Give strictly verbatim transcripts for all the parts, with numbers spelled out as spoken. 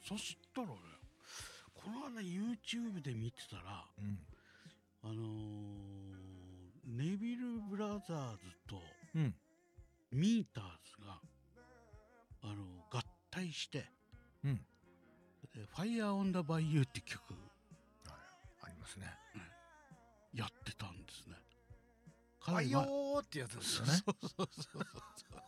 そしたらね、この間 YouTube で見てたら、 うん、 あのー、ネビルブラザーズとミーターズが、あのー、合体して、 うん、 Fire on the Bayou って曲ありますね、 うん、やってたんですね。 ファイヨーってやつですよね。 そうそうそうそう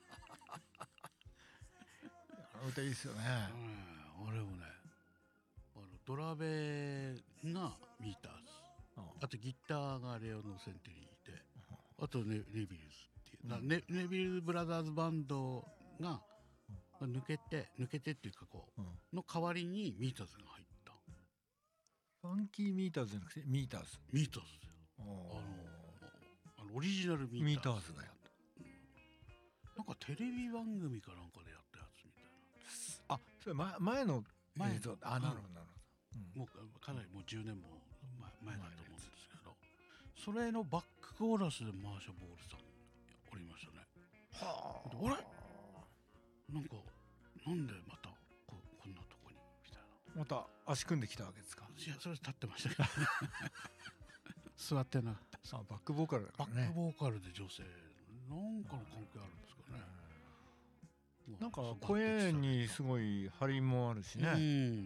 あの歌いいですよね。 うん、あれもね、あのドラベがミーターズ、うん、あとギターがレオノセンテリーで、あと ネ, ネビルズっていう、うん、ネ, ネビルズブラザーズバンドが抜けて抜けてっていうかこう、うん、の代わりにミーターズが入った。 ファンキーミーターズじゃなくてミーターズ。 ミーターズですよ。あのあのオリジナルミーターズがやった、うん、なんかテレビ番組かなんかでやったやつみたいな。 あ、それ前前の前映像。あ、なるほどなるほど、 うん、もうかなりもうじゅうねんも前, 前だと思うんですけど、それのバックコーラスでマーシャ・ボールさんおりましたね。はあ。あれなんかなんでまた こ, こんなとこにみたいな。 また足組んできたわけですか。 いや、それ立ってましたけど座ってなかったです。 あ、バックボーカルだからね。 バックボーカルで女性なんかの関係あるんですかね。 なんか声にすごい張りもあるしね。うん、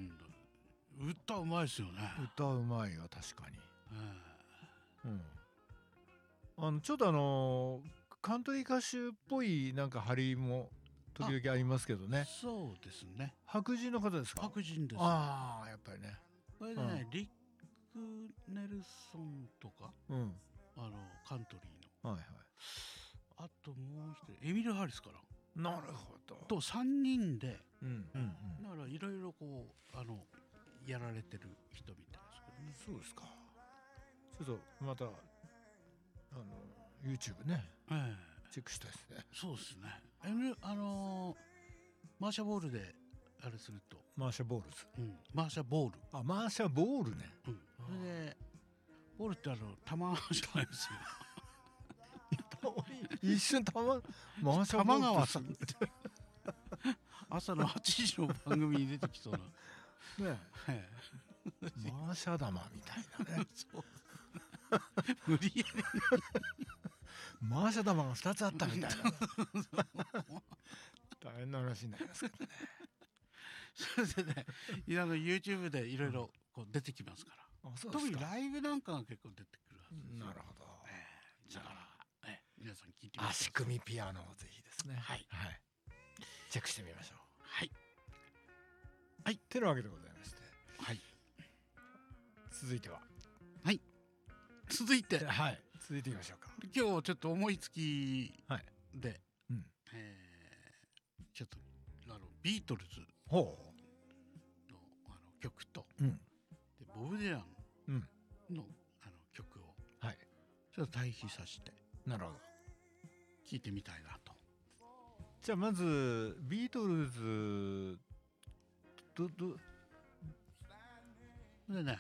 歌うまいですよね。 歌うまいわ、確かに。うん、あのちょっとあのカントリー歌手っぽいなんか張りも時々ありますけどね。 そうですね。 白人の方ですか。 白人です。 ああ、やっぱりね。 これでね、うん、リック・ネルソンとか、うん、あのカントリーの、はいはい、あともう一人エミル・ハリスかな。 なるほど。 とさんにんで、 うんうんうん、 だからいろいろこうあのやられてる人みたいですけどね。 そうですか。ちょっとまたあの YouTube ね、えー、チェックしたいですね。 そうですね。N、あのー、マーシャボールであれするとマーシャボールズ、 うん、マーシャボール。 あ、マーシャボールね。 うん、それでボールってあの玉じゃないですよ。 一瞬玉マーシャ玉川さんって朝のはちじの番組に出てきそうなねえマーシャ玉みたいなね。 そう無理やりマーシャ玉がふたつあったみたいな大変な話になりますけどね。 それでね、あの YouTube でいろいろ出てきますから、うん、特にライブなんかが結構出てくるはずです。 なるほど、 えー、じゃあ、えー、皆さん聞いてみてください。 足組みピアノをぜひですね、はい、はい、チェックしてみましょう。 はいはい、てなわけでございまして、 はい、 続いてははい続いてはい続いていきましょうか。 今日ちょっと思いつきで、はい、うん、えー、ちょっとあのビートルズの、あの曲と、うん、でボブ・ディランの、うん、あの曲を、はい、ちょっと対比させて、 なるほど、 聞いてみたいなと。 じゃあまずビートルズどどでね、はい、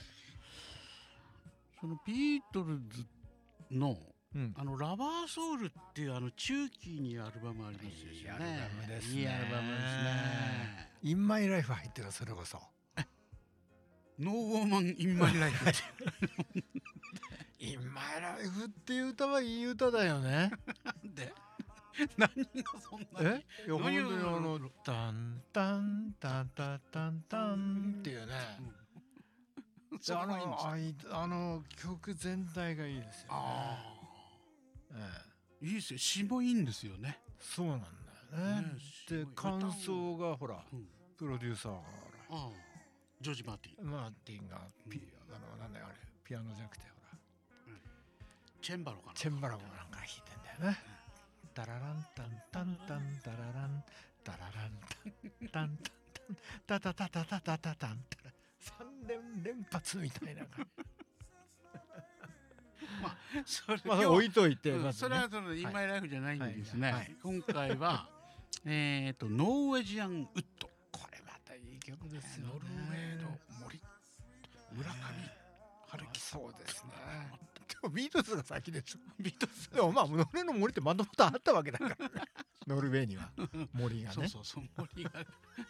そのビートルズの、うん、あのラバーソウルっていうあの中期にアルバムありますよね。いいアルバムですね。いいアルバムですね。 インマイライフ入ってる。それこそノーウォーマンインマイライフインマイライフっていう歌はいい歌だよね。 で何がそんなに、 え、いや本当にあのタンタンタンタンタンタンっていうね、うん、あのあいあの曲全体がいいですよね。あ、 ええ、いいですよ。詞もいいんですよね。 そうなんだよね。ね、で感想がほら、うん、プロデューサーがほら、ああ、 ジョージ・マーティンマーティンがピ、うん、あのなんだよあれピアノじゃなくてほら、 うん、チェンバロかな、 チェンバロかなんか弾いてんだよね。タラランタンタンタンタラランタラランタンタンタンタタタタタタタタンタラ三連連発みたいな感じ。 まあそれまあ置いといて、 うん、それはそのインマイライフじゃないんですね。はいはい、今回はえっとノーウェジアンウッド。 これまたいい曲ですよね。 ノルウェーの森、村上春樹。 そうですね。でもビートルズが先でしょ。 ビートルズ。 でもまあノルウェーの森ってまともとあったわけだから。ノルウェーには森がね。 そうそうそう、森が